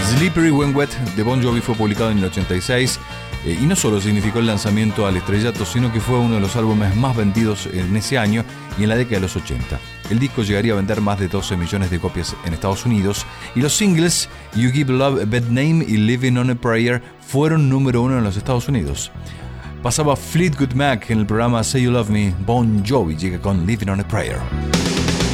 Slippery When Wet de Bon Jovi fue publicado en el 86 y no solo significó el lanzamiento al estrellato, sino que fue uno de los álbumes más vendidos en ese año y en la década de los 80. El disco llegaría a vender más de 12 millones de copias en Estados Unidos y los singles You Give Love a Bad Name y Living on a Prayer fueron número 1 en los Estados Unidos. Pasaba Fleetwood Mac en el programa Say You Love Me. Bon Jovi llega con Living on a Prayer.